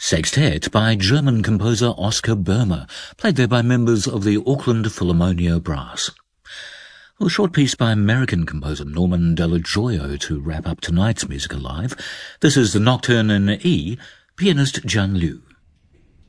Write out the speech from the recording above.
Sextet by German composer Oskar Böhmer, played there by members of the Auckland Philharmonia Brass. A short piece by American composer Norman Della Gioia to wrap up tonight's Music Alive. This is the Nocturne in E, pianist Jian Liu.